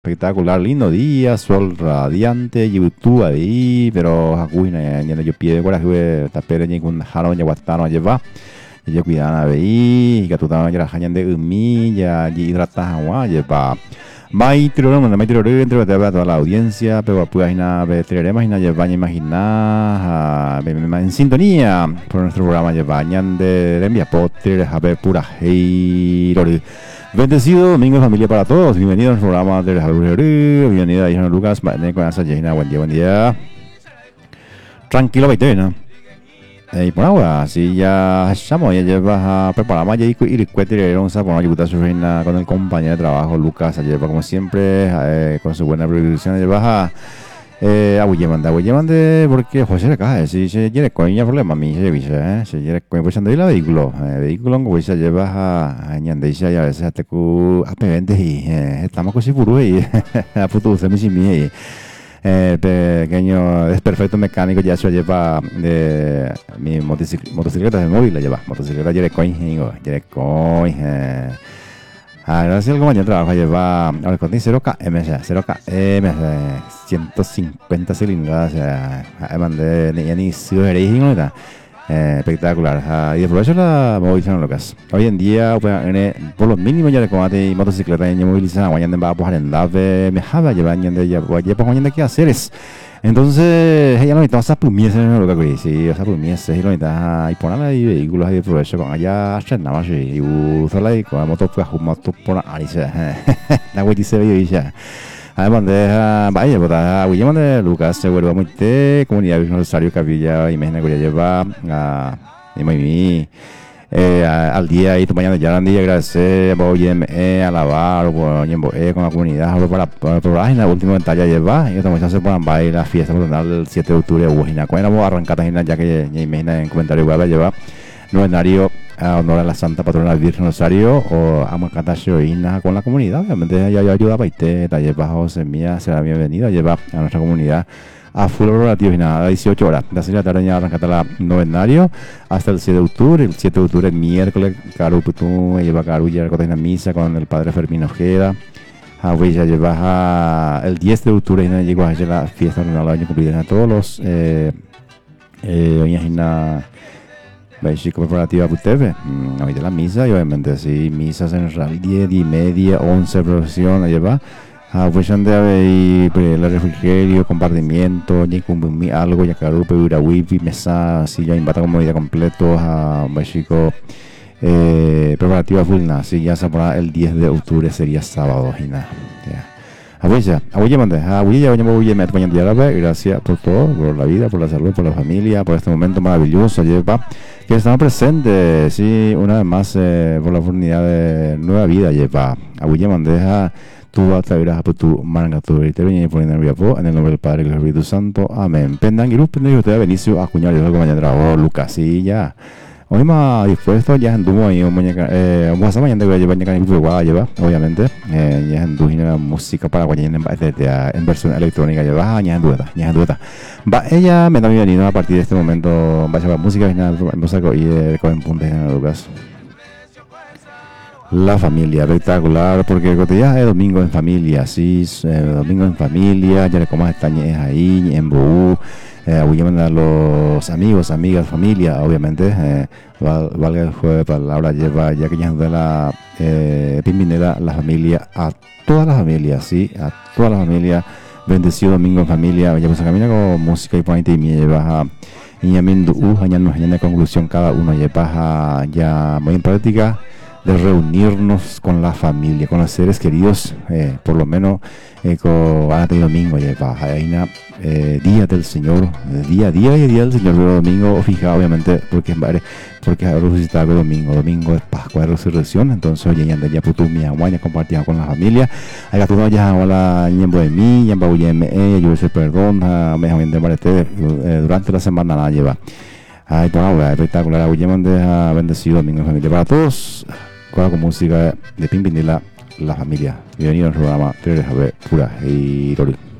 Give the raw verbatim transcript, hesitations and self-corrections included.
Espectacular, lindo día, sol radiante, YouTube ahí, pero Hakuina, ya no yo pide por aquí, tapere ni con Haron ya Watano lleva, ya cuidan ahí, que tú también ya hayan de umi, ya hidratas agua, lleva. Mai tiroro, no mai tiroro, entre toda la audiencia, pero pues nada, veteremos y nada, lleva, imagina, en sintonía por nuestro programa, lleva, de envía potter, a ver, pura hey, bendecido domingo de familia para todos. Bienvenidos al programa de Javier. Bienvenida a Hija Lucas. Buen día, buen día. Tranquilo, veinte, ¿no? Y por ahora, si ya estamos, ya lleva a preparar ya y recuerde un sapo, ayuda a su reina con el compañero de trabajo Lucas. Lleva como siempre, eh, con su buena producción, lleva a Eh, a William, a William de porque José le cae, si se quiere coña problema mi se dice, eh, si quiere coña pues anda el vehículo, eh, vehículo ngo se lleva a añande ya ya ese te ku a pevente y estamos così puro y a puto se mi mi eh pequeño desperfecto mecánico ya se lleva de mi motocicleta, motocicleta de móvil la lleva, motocicleta quiere coña, quiere coña. Ah, gracias al compañero de trabajo lleva al contín cero K M, cero K M, ciento cincuenta cilindradas, además de ni ni sido original, ¿no? Eh, espectacular. Ah, y aprovecho la movilización locas. Hoy en día, pues, por lo mínimo ya de combate y motocicleta en movilización, mañana va a poner en la me java llevar mañana ya, ya pues mañana qué hacer es. Entonces, ella no necesita sapumiese en lo que sí, o sapumiese y lo necesita y ponerla ahí vehículos ahí aprovecho con allá hacer nada más y usarla y con la moto pues con moto por ahí se la güey dice y ya además de vaya botada William de Lucas se vuelve muy de comunidad de Rosario Capilla imagina que ya lleva a y muy Eh, al día y tu mañana ya al día agradecer voy a alabar con la comunidad para para la última pantalla lleva y estamos haciendo por bailar la fiesta el siete de octubre Wajina cuando vamos a arrancar ya que ya imagina en comentario voy a llevar novenario a honor a la Santa Patrona Virgen Rosario o a Macatacho y nada con la comunidad obviamente ya ayuda para usted lleva José Mía será bienvenida lleva a nuestra comunidad a full relativo y nada, a dieciocho horas. De así la tarde ya arranca la novenario hasta el siete de octubre. El siete de octubre, el miércoles, Caru Putum lleva Caru ya con la misa con el padre Fermín Ojeda. A ya lleva a, el diez de octubre y no llegó a la fiesta de año cumplida a todos los eh, eh, una básico preparativa para ustedes. Hoy de la misa y obviamente sí, misas en realidad diez y media, once procesión lleva. Ah, pues ande a ver el refrigerio, compartimiento, ni con algo, ya claro, pero wifi, mesa, así ya invata como vida completo, a México, eh, preparativa full, nada, si ya se pone el diez de octubre sería sábado y nada, ya. Abuela, abuela, manda, abuela, ya me voy a meter mañana de gracias por todo, por la vida, por la salud, por la familia, por este momento maravilloso, lleva, que estamos presentes, sí, una vez más, eh, por la oportunidad de nueva vida, lleva, abuela, manda, tú vas a ver a tu manga tu y te viene poniendo el viapo en el nombre del Padre y del Espíritu Santo amén pendan y luz pendan y usted Benicio acuñar yo como mañana trabajo Lucas y ya hoy más dispuesto ya anduvo ahí un muñeca eh vamos a hacer mañana que llevar mañana y va a llevar obviamente eh ya anduvo la música para guayana en, en versión electrónica lleva ya anduvo ya anduvo va ella me da bienvenido a partir de este momento va a llevar música y nada vamos a ir con puntos en Lucas. La familia, espectacular, porque el día es domingo en familia, sí, eh, domingo en familia, ya le comas estañes ahí, en Boú, eh, voy a mandar a los amigos, amigas, familia, obviamente, eh, val, valga el jueves de palabra, lleva, ya que ya de la eh, pimpinera, la familia, a toda la familia, sí, a toda la familia, bendecido domingo en familia, ya pues camina con música y ponente y me lleva a y ya me uh, ya no, ya en conclusión cada uno lleva ya muy en práctica de reunirnos con la familia, con los seres queridos, eh, por lo menos eh, con a domingo, ya baja eh, día del Señor, eh, día a día y día del Señor, pero domingo, fija, obviamente, porque porque ha resucitado el domingo, domingo es Pascua de Resurrección, entonces oye, ya ya putu mi aguaña compartida con la familia, hay que todo ya hola ñembo de mí, ya baúye me, yo ese perdón, mejamente parece durante la semana la lleva. Ay, por ahora, espectacular, William de bendecido domingo en familia para todos. Con música de Pimpinela, la familia. Bienvenido al programa Pura y Rori.